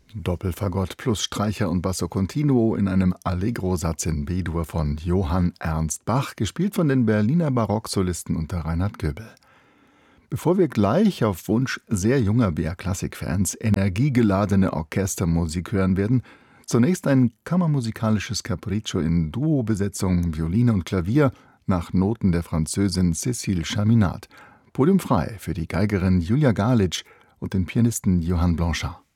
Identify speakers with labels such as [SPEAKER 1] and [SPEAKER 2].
[SPEAKER 1] Doppelfagott plus Streicher und Basso Continuo in einem Allegro-Satz in B-Dur von Johann Ernst Bach, gespielt von den Berliner Barocksolisten unter Reinhard Göbel. Bevor wir gleich auf Wunsch sehr junger BR-Klassik-Fans energiegeladene Orchestermusik hören werden, zunächst ein kammermusikalisches Capriccio in Duo-Besetzung Violine und Klavier nach Noten der Französin Cécile Chaminade. Podium frei für die Geigerin Julia Galić und den Pianisten Johann Blanchard.